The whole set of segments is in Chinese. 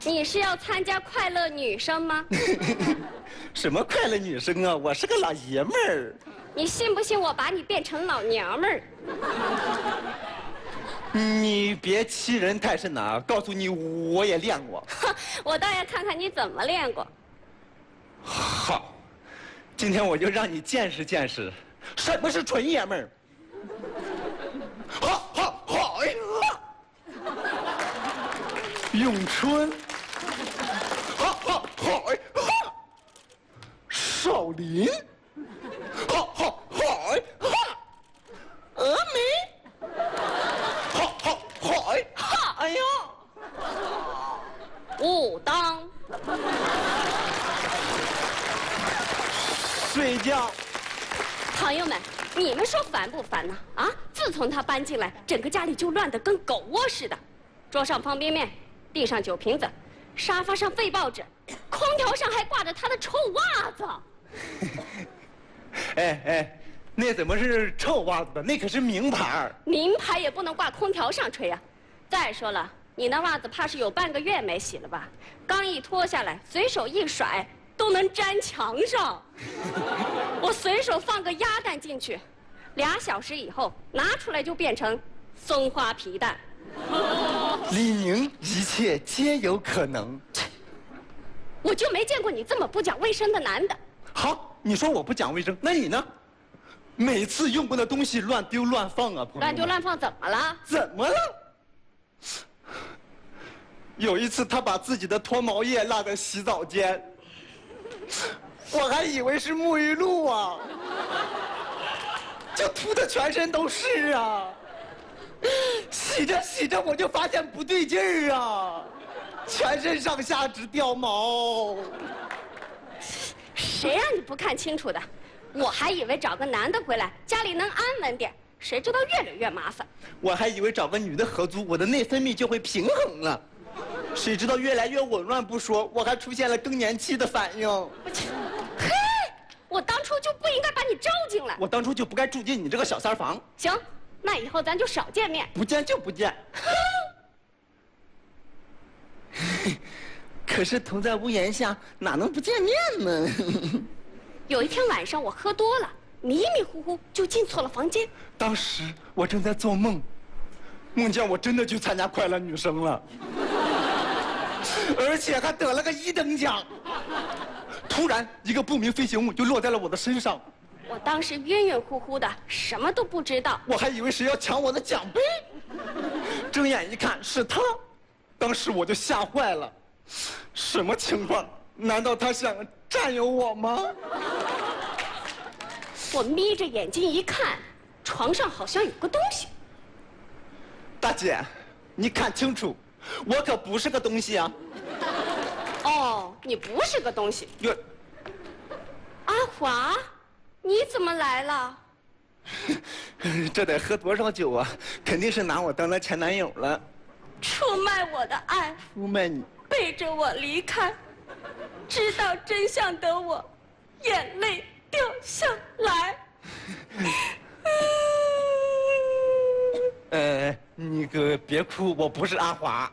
你是要参加快乐女生吗？ 什么快乐女生啊？我是个老爷们儿。 你信不信我把你变成老娘们儿？ 你别欺人太甚呐！告诉你，我也练过。 我倒要看看你怎么练过。 好，今天我就让你见识见识，什么是纯爷们儿。好，哎呀！咏春。好，哎呀！少林。好，哎呀！峨眉。好，哎呀！ 武当。 睡觉。 朋友们，你们说烦不烦呢？啊！自从他搬进来，整个家里就乱得跟狗窝似的。桌上方便面，地上酒瓶子，沙发上废报纸，空调上还挂着他的臭袜子。 哎，那怎么是臭袜子的？那可是名牌。 名牌也不能挂空调上吹啊！再说了，你那袜子怕是有半个月没洗了吧？刚一脱下来，随手一甩，都能粘墙上。我随手放个鸭蛋进去，2小时以后拿出来就变成松花皮蛋。 李宁，一切皆有可能。 我就没见过你这么不讲卫生的男的。 好，你说我不讲卫生，那你呢？每次用过的东西乱丢乱放啊，朋友们。 乱丢乱放怎么了？ 怎么了？有一次他把自己的脱毛液落在洗澡间，我还以为是沐浴露啊，就涂的全身都是啊。洗着我就发现不对劲儿啊，全身上下直掉毛。 谁让你不看清楚的？我还以为找个男的回来家里能安稳点，谁知道越来越麻烦。 我还以为找个女的合租，我的内分泌就会平衡了，谁知道越来越紊乱不说，我还出现了更年期的反应。 嘿，我当初就不应该把你招进来。 我当初就不该住进你这个小三房。 行，那以后咱就少见面。 不见就不见。可是同在屋檐下，哪能不见面呢？ 有一天晚上我喝多了，迷迷糊糊就进错了房间。 当时我正在做梦，梦见我真的去参加快乐女生了，而且还得了个1等奖。突然，一个不明飞行物就落在了我的身上。 我当时晕晕乎乎的，什么都不知道。 我还以为谁要抢我的奖杯，睁眼一看是他，当时我就吓坏了。什么情况？难道他想占有我吗？ 我眯着眼睛一看，床上好像有个东西。 大姐，你看清楚，我可不是个东西啊！ 哦，你不是个东西。 哟， 阿华，你怎么来了？ 这得喝多少酒啊？肯定是拿我当了前男友了。 出卖我的爱， 出卖你， 背着我离开，知道真相的我，眼泪掉下来。 你可别哭，我不是阿华。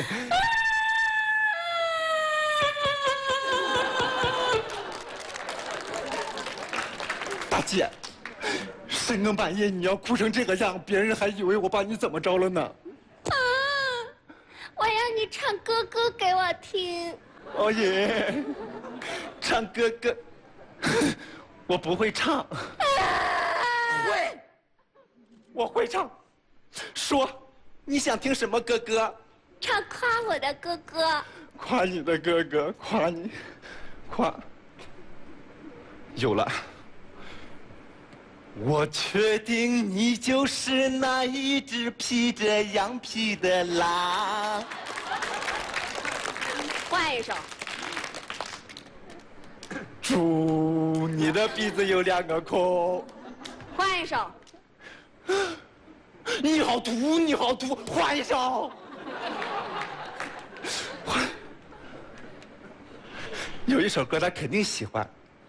大姐，深更半夜你要哭成这个样，别人还以为我把你怎么着了呢。 我要你唱歌歌给我听。 哦耶，唱歌歌，我不会唱。会，我会唱。说，你想听什么歌歌？ 唱夸我的哥哥。 夸你的哥哥，夸你，夸。有了。我确定你就是那一只披着羊皮的狼。 换一首。 祝你的鼻子有2个孔。 换一首。 你好毒，你好毒，换一首。有一首歌他肯定喜欢。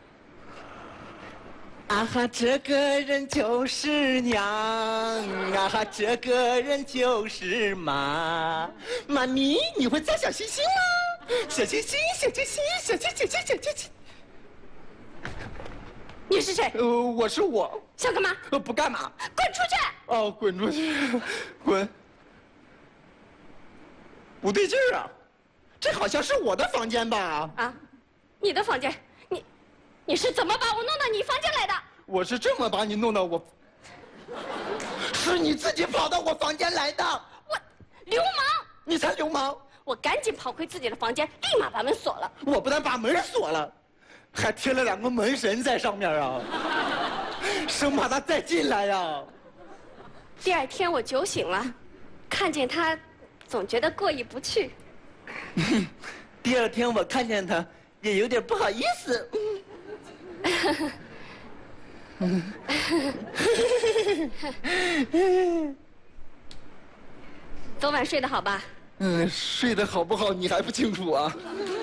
啊哈，这个人就是娘，啊哈，这个人就是妈。妈咪，你会造小星星吗？ 小清新，小清新，小清新，小清新。 你是谁？ 我是我。 想干嘛？ 不干嘛。 滚出去！ 哦，滚出去，滚！不对劲儿啊，这好像是我的房间吧？ 啊，你的房间，你是怎么把我弄到你房间来的？ 我是这么把你弄到我，是你自己跑到我房间来的。 我流氓！ 你才流氓！ 我赶紧跑回自己的房间，立马把门锁了。 我不但把门锁了，还贴了2个门神在上面啊，生怕他再进来呀。 第2天我酒醒了，看见他，总觉得过意不去。 第2天我看见他，也有点不好意思。 昨晚睡得好吧？ 睡得好不好你还不清楚啊？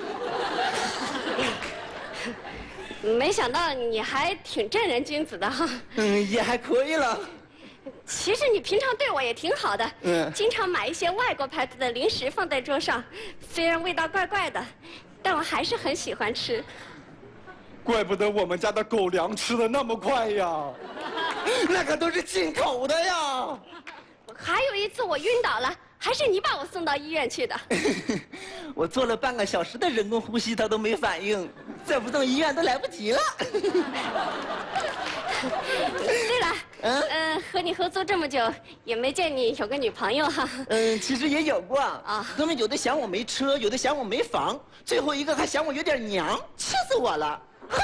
没想到你还挺正人君子的哈。 也还可以了。 其实你平常对我也挺好的，经常买一些外国牌子的零食放在桌上，虽然味道怪怪的，但我还是很喜欢吃。 怪不得我们家的狗粮吃的那么快呀，那可都是进口的呀。 还有一次我晕倒了，还是你把我送到医院去的。 我做了半个小时的人工呼吸，他都没反应，再不送医院都来不及了。 对了，和你合租这么久，也没见你有个女朋友哈。 其实也有过啊，他们有的嫌我没车，有的嫌我没房，最后一个还嫌我有点娘，气死我了。哼！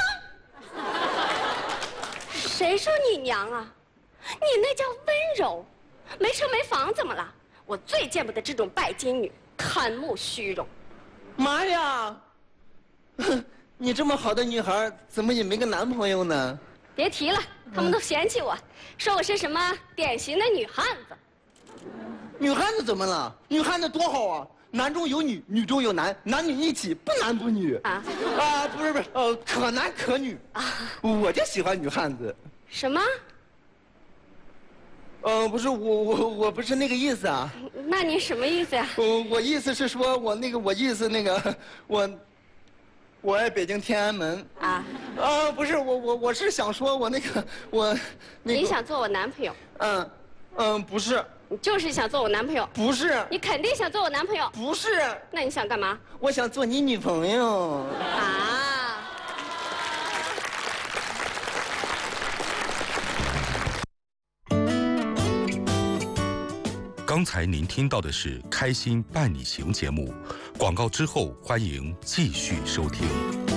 谁说你娘啊？你那叫温柔。没车没房怎么了？我最见不得这种拜金女，贪慕虚荣。 妈呀！你这么好的女孩，怎么也没个男朋友呢？ 别提了，他们都嫌弃我，说我是什么典型的女汉子。 女汉子怎么了？女汉子多好啊！男中有女，女中有男，男女一起，不男不女。不是，可男可女啊！我就喜欢女汉子。 什么？ 不是我不是那个意思啊。 那你什么意思呀？ 我意思是说，我爱北京天安门啊。不是我是想说我你想做我男朋友？ 不是。 你就是想做我男朋友？ 不是。 你肯定想做我男朋友？ 不是。 那你想干嘛？ 我想做你女朋友。 啊。 刚才您听到的是《开心伴你行》节目，广告之后欢迎继续收听。